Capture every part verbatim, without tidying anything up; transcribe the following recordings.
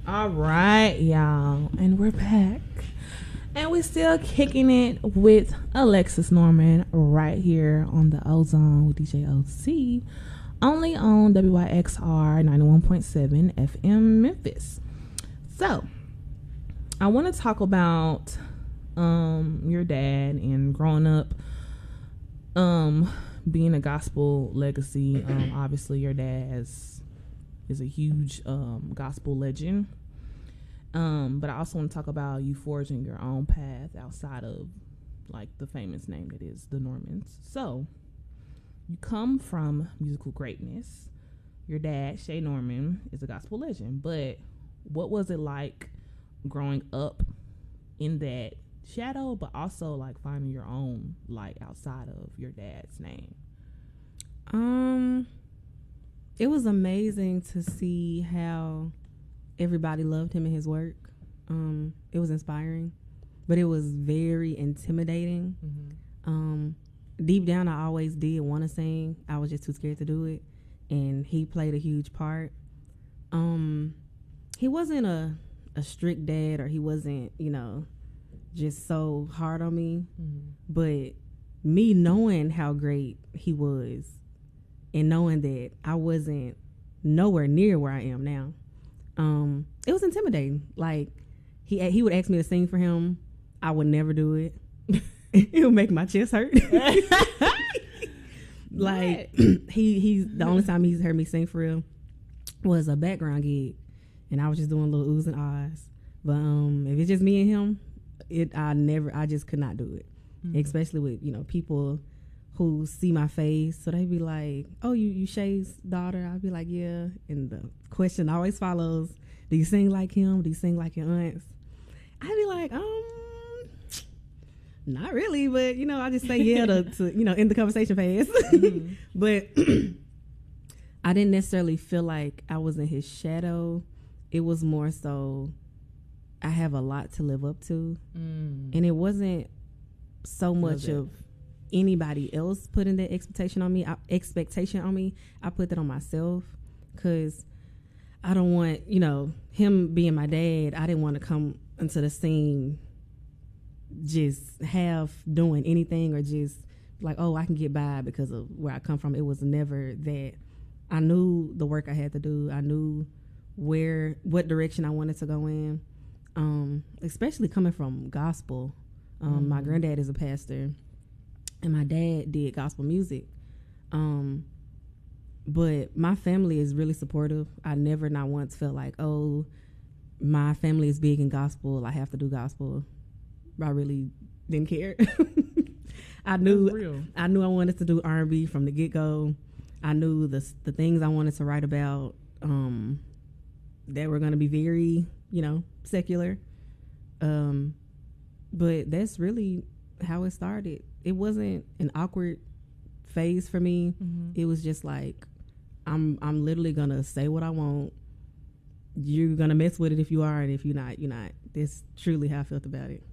All right, y'all, and we're back, and we're still kicking it with Alexis Norman right here on the Ozone with D J O C, only on W Y X R ninety-one point seven F M Memphis. So, I want to talk about um your dad and growing up, um being a gospel legacy. Um, obviously, your dad has. is a huge um, gospel legend. Um, but I also want to talk about you forging your own path outside of like the famous name that is the Normans. So you come from musical greatness. Your dad, Shay Norman, is a gospel legend. But what was it like growing up in that shadow, but also like finding your own light outside of your dad's name? Um... It was amazing to see how everybody loved him and his work. Um, it was inspiring, but it was very intimidating. Mm-hmm. Um, deep down, I always did want to sing. I was just too scared to do it, and he played a huge part. Um, he wasn't a, a strict dad, or he wasn't, you know, just so hard on me. Mm-hmm. But me knowing how great he was, and knowing that I wasn't nowhere near where I am now, um, it was intimidating. Like, he he would ask me to sing for him. I would never do it. It would make my chest hurt. Like, he he's the only time he's heard me sing for real was a background gig, and I was just doing little oohs and ahs. But um, if it's just me and him, it I never I just could not do it, mm-hmm. especially with, you know, people who see my face. So they be like, oh, you, you Shay's daughter? I'd be like, yeah. And the question always follows, do you sing like him? Do you sing like your aunts? I'd be like, um, not really, but, you know, I just say yeah to, to you know, end the conversation fast. Mm-hmm. But I didn't necessarily feel like I was in his shadow. It was more so I have a lot to live up to. Mm. And it wasn't so much of anybody else putting that expectation on me. I, expectation on me. I put that on myself, because I don't want, you know, him being my dad. I didn't want to come into the scene just half doing anything, or just like, oh, I can get by because of where I come from. It was never that. I knew the work I had to do. I knew where, what direction I wanted to go in. Um, especially coming from gospel. Um, mm-hmm. My granddad is a pastor, and my dad did gospel music. Um, but my family is really supportive. I never not once felt like, oh, my family is big in gospel, I have to do gospel. I really didn't care. I knew I knew I wanted to do R and B from the get-go. I knew the the things I wanted to write about um, that were going to be very, you know, secular. Um, but that's really how it started. It wasn't an awkward phase for me. Mm-hmm. It was just like, I'm I'm literally gonna say what I want. You're gonna mess with it if you are, and if you're not, you're not. That's truly how I felt about it.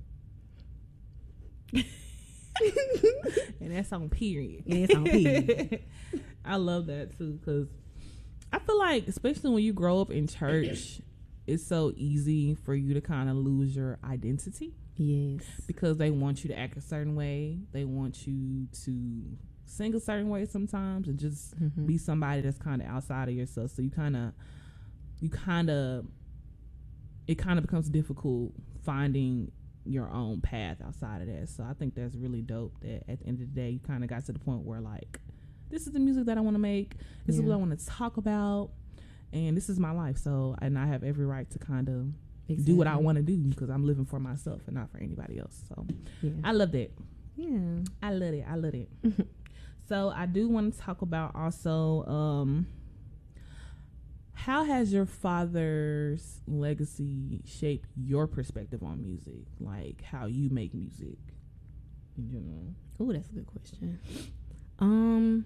And that's on period. And it's on period. I love that too, because I feel like, especially when you grow up in church, it's so easy for you to kind of lose your identity. Yes. Because they want you to act a certain way. They want you to sing a certain way sometimes, and just mm-hmm. be somebody that's kind of outside of yourself. So you kind of, you kind of, it kind of becomes difficult finding your own path outside of that. So I think that's really dope that at the end of the day, you kind of got to the point where, like, this is the music that I want to make. This yeah. is what I want to talk about. And this is my life. So, and I have every right to kind of exactly. do what I want to do, because I'm living for myself and not for anybody else. So yeah. I love that. Yeah. I love it. I love it. So I do want to talk about also, um, how has your father's legacy shaped your perspective on music? Like, how you make music in general? Oh, that's a good question. Um,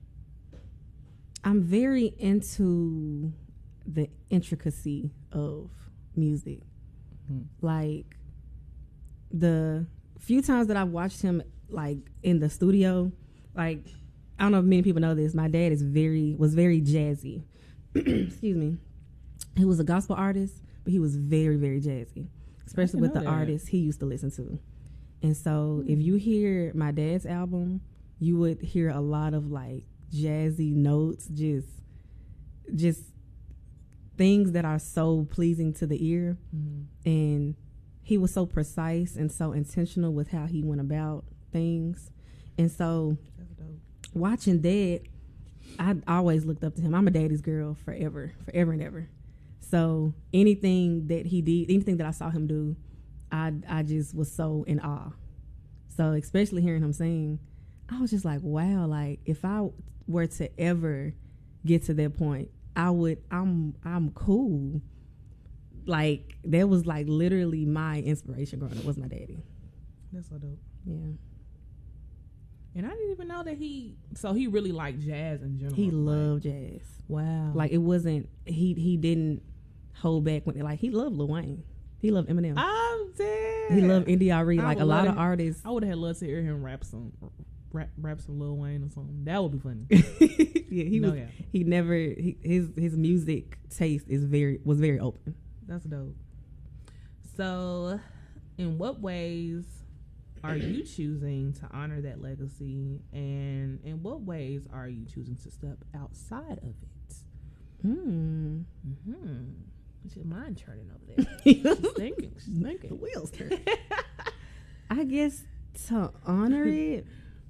I'm very into the intricacy of music. Mm-hmm. Like, the few times that I've watched him, like, in the studio, like, I don't know if many people know this, my dad is very was very jazzy. Excuse me. He was a gospel artist, he was very, very jazzy, especially with the that. artists he used to listen to. And so if you hear my dad's album, you would hear a lot of like jazzy notes, just just things that are so pleasing to the ear. Mm-hmm. And he was so precise and so intentional with how he went about things. And so watching that, I always looked up to him. I'm a daddy's girl forever, forever and ever. So anything that he did, anything that I saw him do, I I just was so in awe. So especially hearing him sing, I was just like, wow, like if I were to ever get to that point, I would, I'm I'm cool. Like that was like literally my inspiration growing up was my daddy. That's so dope. Yeah. And I didn't even know that he, so he really liked jazz in general. He like, loved jazz. Wow. Like it wasn't, he he didn't hold back when, like he loved Lil Wayne. He loved Eminem. I'm dead. He loved N D R E. Like a lot of to, artists. I would have loved to hear him rap some, rap, rap some Lil Wayne or something. That would be funny. yeah, he no, was. Yeah. He never. He, his his music taste is very was very open. That's dope. So, in what ways are you choosing to honor that legacy, and in what ways are you choosing to step outside of it? Hmm. Mm-hmm. What's your mind churning over there? She's thinking. She's thinking. The wheels turn. I guess to honor it.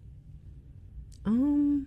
Um.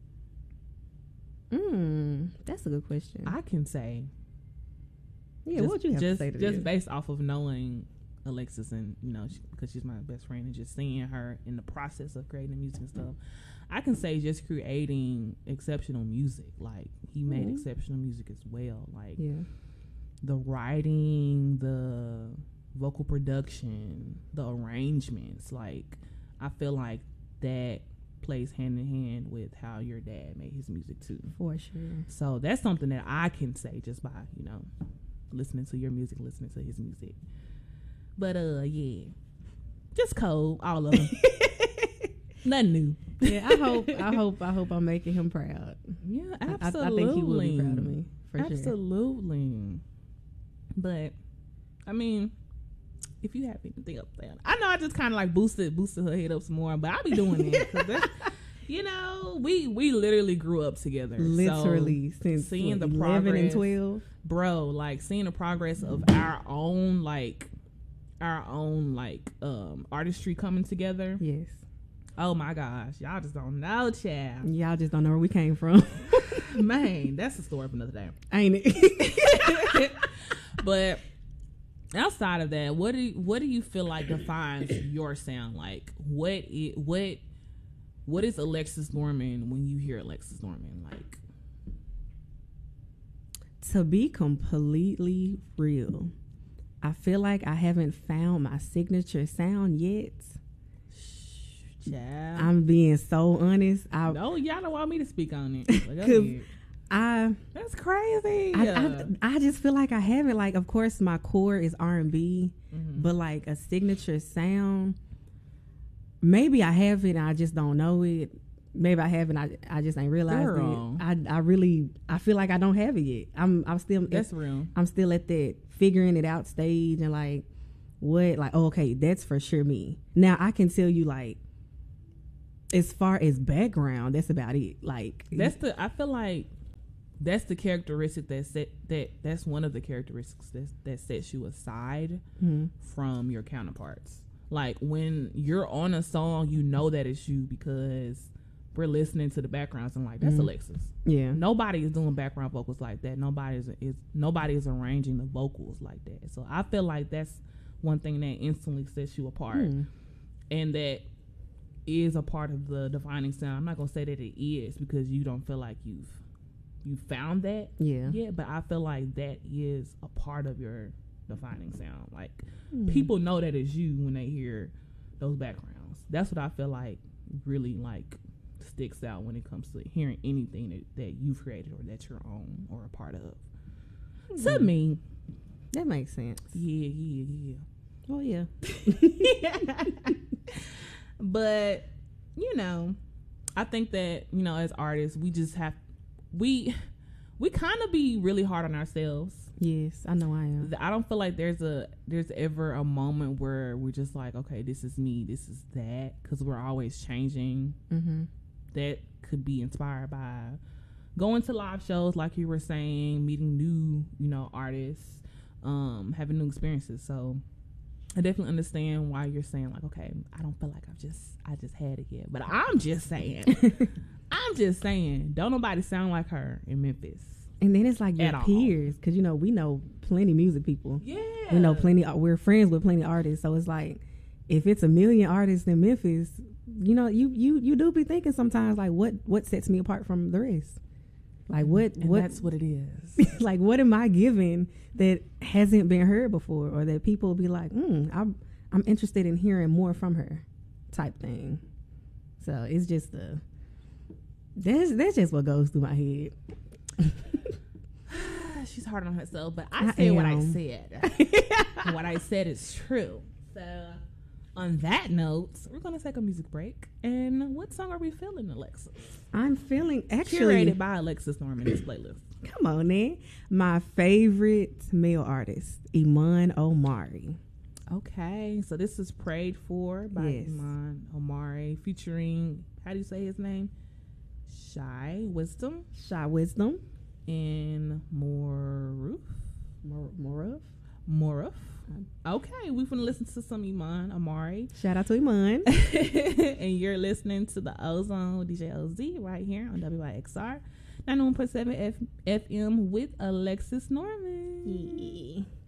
Hmm. That's a good question. I can say. Yeah. Just, What would you have just, to say to Just this? based off of knowing Alexis, and you know, because she, she's my best friend, and just seeing her in the process of creating the music and stuff, I can say just creating exceptional music. Like he made Mhm. exceptional music as well. Like Yeah. the writing, the vocal production, the arrangements. Like I feel like that plays hand in hand with how your dad made his music too. For sure. So that's something that I can say just by, you know, listening to your music, listening to his music. But uh yeah. Just cold, all of them. Nothing new. Yeah, I hope I hope I hope I'm making him proud. Yeah, I, absolutely. I, I think he will be proud of me. For sure. Absolutely. But I mean, if you have anything up there, I know I just kind of like boosted boosted her head up some more, but I'll be doing it because you know we we literally grew up together, literally so since seeing what, the eleven progress, and twelve, bro. Like seeing the progress of our own like our own like um artistry coming together. Yes. Oh my gosh, y'all just don't know, child. Y'all just don't know where we came from. Man, that's a story for another day, ain't it? but. Outside of that, what do you, what do you feel like defines your sound? Like what it, what what is Alexis Norman when you hear Alexis Norman? Like, to be completely real, I feel like I haven't found my signature sound yet. child. I'm being so honest. I no, y'all don't want me to speak on it. Like, go Cause ahead. I That's crazy. I, I I just feel like I haven't. Like, of course, my core is R and B, Mhm. but like a signature sound, maybe I have it and I just don't know it. Maybe I haven't. I I just ain't realized Girl. it. I I really I feel like I don't have it yet. I'm I'm still That's real. I'm still at that figuring it out stage and like what like oh, okay, that's for sure me. Now I can tell you like as far as background, that's about it. Like That's the. I feel like that's the characteristic that set that that's one of the characteristics that that sets you aside Mhm. from your counterparts. Like when you're on a song, you know that it's you because we're listening to the backgrounds and like that's Mhm. Alexis. yeah. Nobody is doing background vocals like that. Nobody is, is nobody is arranging the vocals like that. So I feel like that's one thing that instantly sets you apart, Hmm. and that is a part of the defining sound. I'm not gonna say that it is because you don't feel like you've you found that Yeah. yet, but I feel like that is a part of your defining sound. Like Hmm. people know that it's you when they hear those backgrounds. That's what I feel like really like sticks out when it comes to hearing anything that, that you've created or that you're on or a part of. Hmm. To me, That makes sense. yeah, yeah, Oh yeah. yeah. But you know, I think that you know, as artists, we just have we we kind of be really hard on ourselves. Yes, I know I am. I don't feel like there's a there's ever a moment where we're just like, okay, this is me, this is that, because we're always changing. Mm-hmm. That could be inspired by going to live shows, like you were saying, meeting new, you know, artists, um, having new experiences. So I definitely understand why you're saying like, okay, I don't feel like I've just I just had it yet, but I'm just saying, I'm just saying, don't nobody sound like her in Memphis. And then it's like your At all. peers, because you know we know plenty music people. Yeah, We know plenty. We're friends with plenty artists, so it's like if it's a million artists in Memphis, you know, you you you do be thinking sometimes like, what what sets me apart from the rest? Like what And what that's what it is. like what am I giving that hasn't been heard before, or that people will be like, mm, I'm I'm interested in hearing more from her, type thing. So it's just the that's that's just what goes through my head. She's hard on herself, but I, I said what I am. said. And what I said is true. So, on that note, we're going to take a music break. And what song are we feeling, Alexis? I'm feeling actually Curated by Alexis Norman, this playlist. Come on, man. My favorite male artist, Iman Omari. Okay, so this is Prayed For by Yes. Iman Omari, featuring, how do you say his name? Shy Wisdom Shy Wisdom. and Moruf. More, more of. Moruf. Okay, we're going to listen to some Iman Omari. Shout out to Iman. And you're listening to the Ozone with D J O Z right here on W Y X R ninety-one point seven F- FM with Alexis Norman. Yeah.